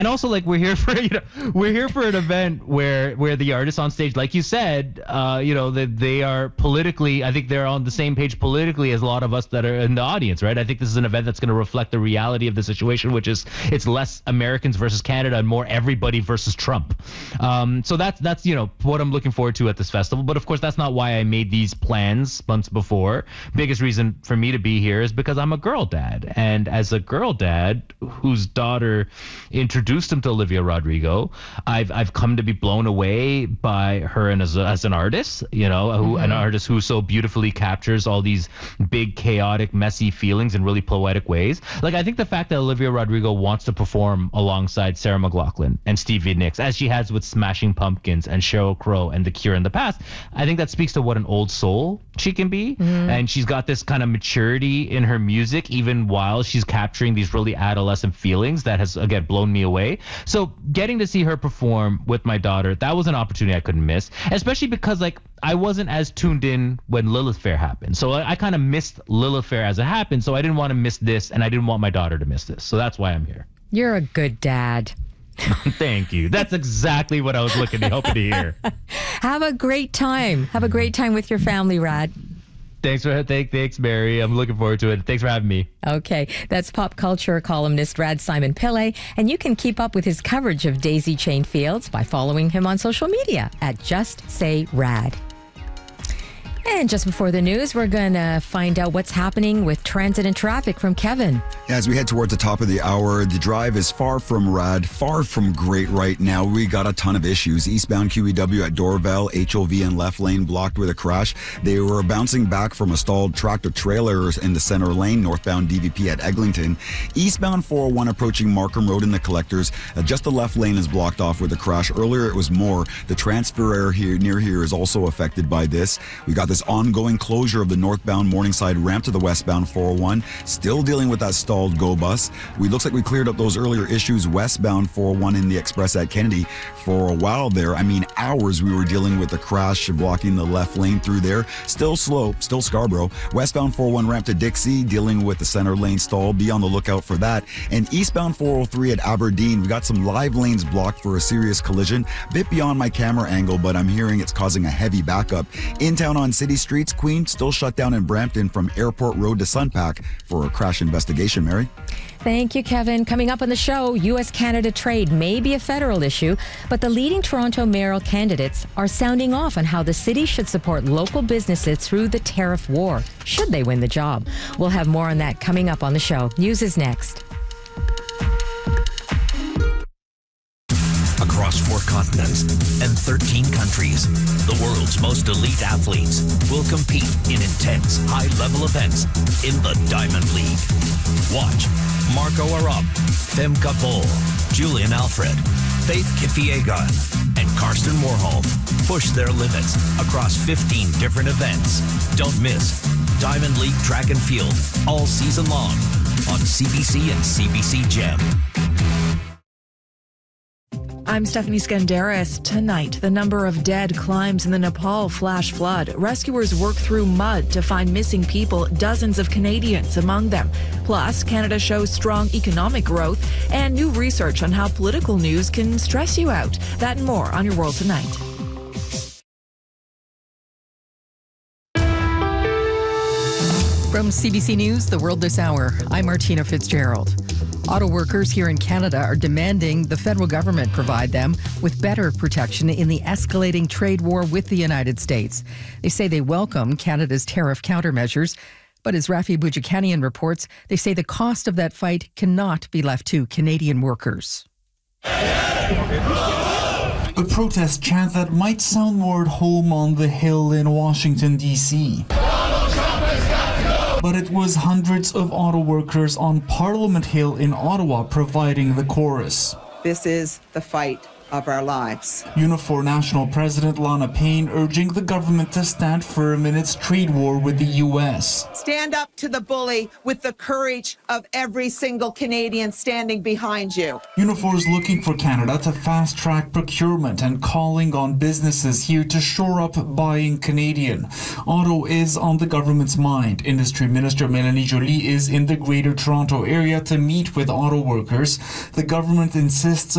And also, like, we're here for an event where the artists on stage, like you said, that they are politically, I think they're on the same page politically as a lot of us that are in the audience, right? I think this is an event that's going to reflect the reality of the situation, which is it's less Americans versus Canada and more everybody versus Trump. So that's what I'm looking forward to at this festival. But of course, that's not why I made these plans months before. Biggest reason for me to be here is because I'm a girl dad, and as a girl dad whose daughter introduced him to Olivia Rodrigo, I've come to be blown away by her and as an artist, an artist who so beautifully captures all these big, chaotic, messy feelings in really poetic ways. Like, I think the fact that Olivia Rodrigo wants to perform alongside Sarah McLachlan and Stevie Nicks, as she has with Smashing Pumpkins and Sheryl Crow and The Cure in the past, I think that speaks to what an old soul she can be. And she's got this kind of maturity in her music, even while she's capturing these really adolescent feelings that has, again, blown me away. So getting to see her perform with my daughter, that was an opportunity I couldn't miss, especially because, like, I wasn't as tuned in when Lilith Fair happened. So I kind of missed Lilith Fair as it happened. So I didn't want to miss this, and I didn't want my daughter to miss this. So that's why I'm here. You're a good dad. Thank you. That's exactly what I was hoping to hear. Have a great time. Have a great time with your family, Rad. Thanks, Mary. I'm looking forward to it. Thanks for having me. Okay, that's pop culture columnist Rad Simon Pillay, and you can keep up with his coverage of Daisy Chain Fields by following him on social media at Just Say Rad. And just before the news, we're going to find out what's happening with transit and traffic from Kevin. Yeah, as we head towards the top of the hour, the drive is far from rad, far from great right now. We got a ton of issues. Eastbound QEW at Dorval, HOV and left lane blocked with a crash. They were bouncing back from a stalled tractor trailer in the center lane, northbound DVP at Eglinton. Eastbound 401 approaching Markham Road in the collectors. Just the left lane is blocked off with a crash. Earlier it was more. The transfer area near here is also affected by this. We got this ongoing closure of the northbound Morningside ramp to the westbound 401. Still dealing with that stalled GO bus. Looks like we cleared up those earlier issues westbound 401 in the express at Kennedy. For a while there, hours we were dealing with the crash blocking the left lane through there. Still slow, still Scarborough. Westbound 401 ramp to Dixie, dealing with the center lane stall. Be on the lookout for that. And eastbound 403 at Aberdeen, we got some live lanes blocked for a serious collision. Bit beyond my camera angle, but I'm hearing it's causing a heavy backup. In town on City Streets, Queen still shut down in Brampton from Airport Road to Sunpack for a crash investigation, Mary. Thank you, Kevin. Coming up on the show, U.S.-Canada trade may be a federal issue, but the leading Toronto mayoral candidates are sounding off on how the city should support local businesses through the tariff war, should they win the job. We'll have more on that coming up on the show. News is next. Across 4 continents and 13 countries, the world's most elite athletes will compete in intense, high-level events in the Diamond League. Watch Marco Arap, Femke Bol, Julian Alfred, Faith Kipyegon, and Karsten Warholm push their limits across 15 different events. Don't miss Diamond League Track and Field all season long on CBC and CBC Gem. I'm Stephanie Skandaris. Tonight, the number of dead climbs in the Nepal flash flood. Rescuers work through mud to find missing people, dozens of Canadians among them. Plus, Canada shows strong economic growth and new research on how political news can stress you out. That and more on Your World Tonight. From CBC News, The World This Hour, I'm Martina Fitzgerald. Auto workers here in Canada are demanding the federal government provide them with better protection in the escalating trade war with the United States. They say they welcome Canada's tariff countermeasures, but as Rafi Boudjikanian reports, they say the cost of that fight cannot be left to Canadian workers. A protest chant that might sound more at home on the Hill in Washington, D.C. But it was hundreds of auto workers on Parliament Hill in Ottawa providing the chorus. This is the fight of our lives. Unifor National President Lana Payne urging the government to stand firm in its trade war with the U.S. Stand up to the bully with the courage of every single Canadian standing behind you. Unifor is looking for Canada to fast-track procurement and calling on businesses here to shore up buying Canadian. Auto is on the government's mind. Industry Minister Mélanie Joly is in the Greater Toronto area to meet with auto workers. The government insists